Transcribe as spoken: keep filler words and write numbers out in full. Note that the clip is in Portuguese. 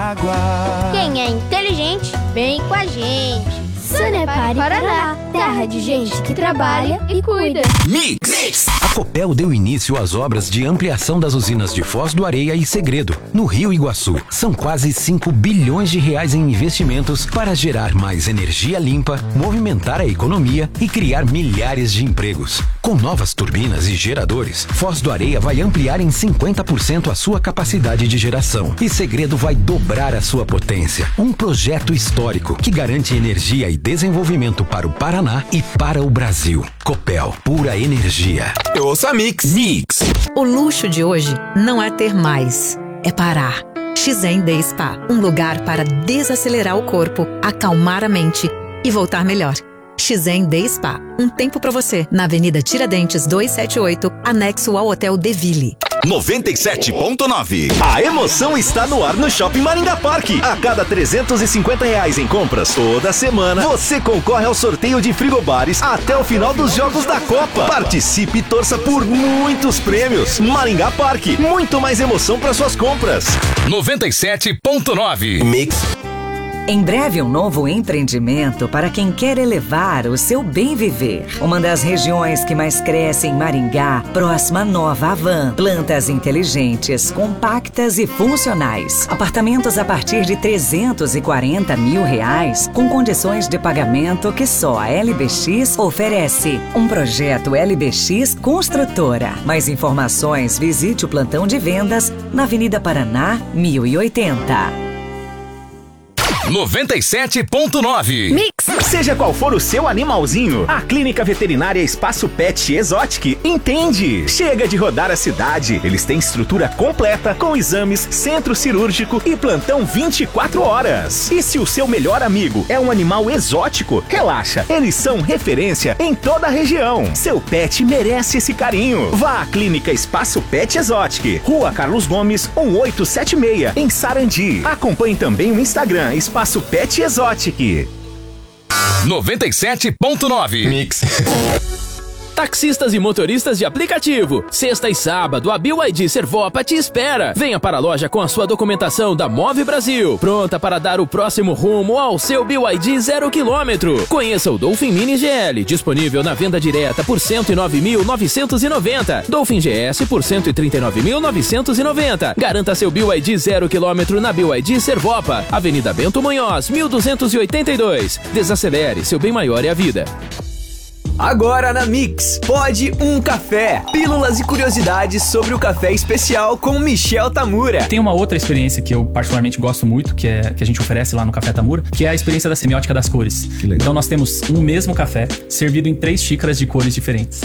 água. Quem é inteligente, vem com a gente. Sanepar e Paraná, terra de gente que trabalha e cuida. Mix. Mix. A Copel deu início às obras de ampliação das usinas de Foz do Areia e Segredo, no Rio Iguaçu. São quase cinco bilhões de reais em investimentos para gerar mais energia limpa, movimentar a economia e criar milhares de empregos. Com novas turbinas e geradores, Foz do Areia vai ampliar em cinquenta por cento a sua capacidade de geração e Segredo vai dobrar a sua potência. Um projeto histórico que garante energia e desenvolvimento para o Paraná e para o Brasil. Copel, pura energia. Eu ouço a Mix. Mix. O luxo de hoje não é ter mais, é parar. Xen Day Spa, um lugar para desacelerar o corpo, acalmar a mente e voltar melhor. Xen Day Spa, um tempo pra você, na Avenida Tiradentes duzentos e setenta e oito, anexo ao Hotel Deville. noventa e sete ponto nove. A emoção está no ar no Shopping Maringá Parque. A cada trezentos e cinquenta reais em compras toda semana, você concorre ao sorteio de frigobares até o final dos Jogos da Copa. Participe e torça por muitos prêmios. Maringá Parque, muito mais emoção para suas compras. noventa e sete ponto nove. Mix. Em breve, um novo empreendimento para quem quer elevar o seu bem viver. Uma das regiões que mais cresce em Maringá, próxima à Nova Havan. Plantas inteligentes, compactas e funcionais. Apartamentos a partir de trezentos e quarenta mil reais, com condições de pagamento que só a L B X oferece. Um projeto L B X Construtora. Mais informações, visite o plantão de vendas na Avenida Paraná, mil e oitenta. noventa e sete ponto nove. Mix. Seja qual for o seu animalzinho, a Clínica Veterinária Espaço Pet Exotic entende. Chega de rodar a cidade. Eles têm estrutura completa com exames, centro cirúrgico e plantão vinte e quatro horas. E se o seu melhor amigo é um animal exótico, relaxa, eles são referência em toda a região. Seu pet merece esse carinho. Vá à Clínica Espaço Pet Exotic, Rua Carlos Gomes, mil oitocentos e setenta e seis, em Sarandi. Acompanhe também o Instagram Espaço Pet Exotic. noventa e sete ponto nove. Mix. Taxistas e motoristas de aplicativo. Sexta e sábado, a B Y D Servopa te espera. Venha para a loja com a sua documentação da Move Brasil, pronta para dar o próximo rumo ao seu B Y D zero quilômetro. Conheça o Dolphin Mini G L, disponível na venda direta por cento e nove mil novecentos e noventa. Dolphin G S por cento e trinta e nove mil novecentos e noventa. Garanta seu B Y D zero quilômetro na B Y D Servopa, Avenida Bento Munhoz, mil duzentos e oitenta e dois. Desacelere, seu bem maior é a vida. Agora na Mix, Pode um Café. Pílulas e curiosidades sobre o café especial com Michel Tamura. Tem uma outra experiência que eu particularmente gosto muito, que, é, que a gente oferece lá no Café Tamura, que é a experiência da semiótica das cores. Então nós temos um mesmo café servido em três xícaras de cores diferentes.